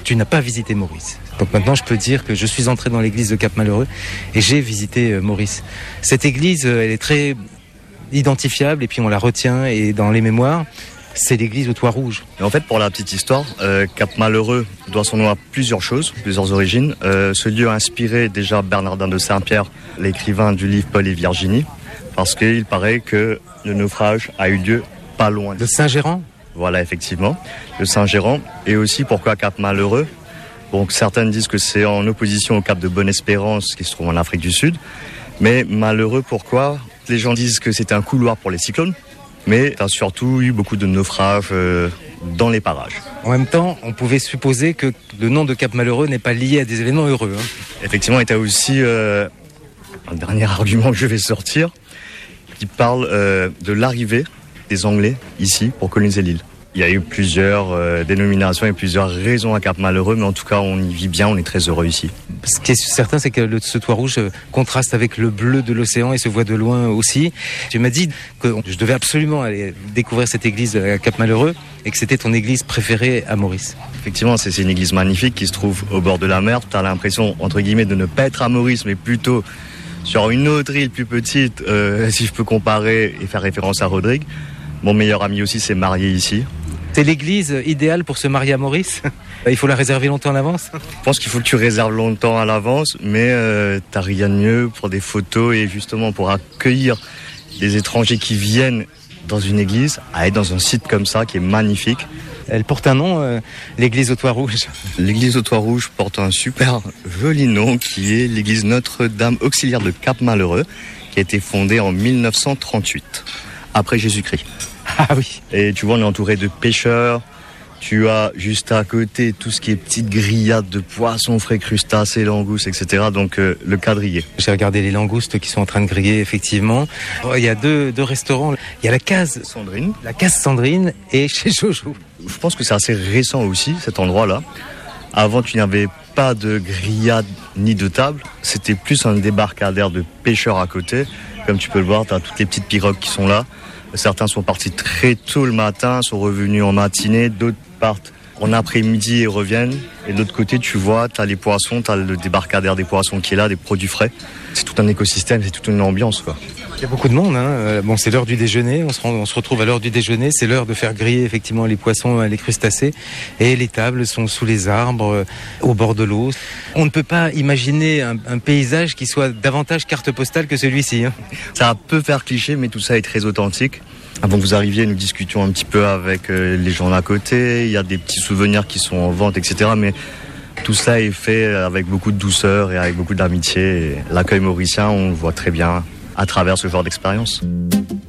tu n'as pas visité Maurice. Donc maintenant, je peux dire que je suis entré dans l'église de Cap-Malheureux et j'ai visité Maurice. Cette église, elle est très identifiable et puis on la retient et dans les mémoires, c'est l'église au toit rouge. Et en fait, pour la petite histoire, Cap-Malheureux doit son nom à plusieurs choses, plusieurs origines. Ce lieu a inspiré déjà Bernardin de Saint-Pierre, l'écrivain du livre Paul et Virginie, parce qu'il paraît que le naufrage a eu lieu pas loin de Saint-Géran. Voilà, effectivement, de Saint-Géran. Et aussi, pourquoi Cap-Malheureux ? Donc, certains disent que c'est en opposition au Cap de Bonne-Espérance, qui se trouve en Afrique du Sud. Mais malheureux, pourquoi ? Les gens disent que c'était un couloir pour les cyclones, mais il y a surtout eu beaucoup de naufrages dans les parages. En même temps, on pouvait supposer que le nom de Cap-Malheureux n'est pas lié à des événements heureux. Effectivement, il y a aussi un dernier argument que je vais sortir, qui parle de l'arrivée des Anglais ici pour coloniser l'île. Il y a eu plusieurs dénominations et plusieurs raisons à Cap-Malheureux, mais en tout cas, on y vit bien, on est très heureux ici. Ce qui est certain, c'est que ce toit rouge contraste avec le bleu de l'océan et se voit de loin aussi. Tu m'as dit que je devais absolument aller découvrir cette église à Cap-Malheureux et que c'était ton église préférée à Maurice. Effectivement, c'est une église magnifique qui se trouve au bord de la mer. Tu as l'impression, entre guillemets, de ne pas être à Maurice, mais plutôt sur une autre île plus petite, si je peux comparer et faire référence à Rodrigue. Mon meilleur ami aussi s'est marié ici. C'est l'église idéale pour se marier à Maurice ? Il faut la réserver longtemps à l'avance ? Je pense qu'il faut que tu réserves longtemps à l'avance, mais t'as rien de mieux pour des photos et justement pour accueillir des étrangers qui viennent dans une église, à être dans un site comme ça qui est magnifique. Elle porte un nom, l'église au toit rouge. L'église au toit rouge porte un super joli nom qui est l'église Notre-Dame Auxiliaire de Cap-Malheureux, qui a été fondée en 1938, après Jésus-Christ. Ah oui. Et tu vois, on est entouré de pêcheurs. Tu as juste à côté tout ce qui est petites grillades de poissons frais, crustacés, langoustes, etc. Donc le quadrillé. J'ai regardé les langoustes qui sont en train de griller, effectivement. Il y a deux restaurants. Il y a la case Sandrine. La case Sandrine et chez Jojo. Je pense que c'est assez récent aussi, cet endroit-là. Avant, tu n'avais pas de grillade ni de table. C'était plus un débarcadère de pêcheurs à côté. Comme tu peux le voir, tu as toutes les petites pirogues qui sont là. Certains sont partis très tôt le matin, sont revenus en matinée. D'autres partent en après-midi et reviennent. Et de l'autre côté, tu vois, tu as les poissons, tu as le débarcadère des poissons qui est là, des produits frais. C'est tout un écosystème, c'est toute une ambiance, quoi. Il y a beaucoup de monde, hein. Bon, c'est l'heure du déjeuner, on se retrouve à l'heure du déjeuner, c'est l'heure de faire griller effectivement les poissons, les crustacés, et les tables sont sous les arbres, au bord de l'eau. On ne peut pas imaginer un paysage qui soit davantage carte postale que celui-ci, hein. Ça peut faire cliché, mais tout ça est très authentique. Avant que vous arriviez, nous discutions un petit peu avec les gens d'à côté, il y a des petits souvenirs qui sont en vente, etc. Mais tout ça est fait avec beaucoup de douceur et avec beaucoup d'amitié. Et l'accueil mauricien, on le voit très bien à travers ce genre d'expérience.